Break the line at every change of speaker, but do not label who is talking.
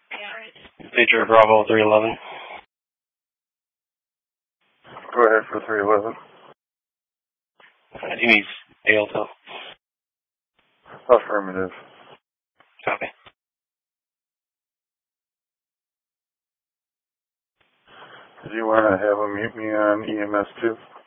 Patriot Bravo 311.
Go ahead for 311.
Do you need ALTO?
Affirmative.
Copy.
Do you want to have them mute me on EMS too?